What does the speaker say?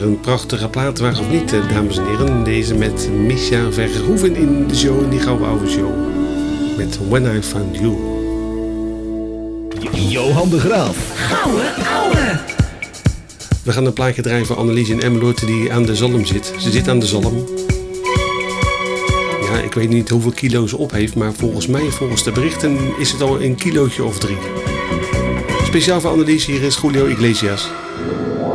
weer een prachtige plaat, waar of niet, dames en heren. Deze met Misha Verhoeven in de show, in die gouden oude show. Met When I Found You. Johan de Graaf. Gouden ouwe. We gaan een plaatje draaien voor Annelies in Emmeloord die aan de zalm zit. Ze zit aan de zalm. Ja, ik weet niet hoeveel kilo ze op heeft, maar volgens de berichten is het al een kilootje of 3. Speciaal voor Annelies, hier is Julio Iglesias.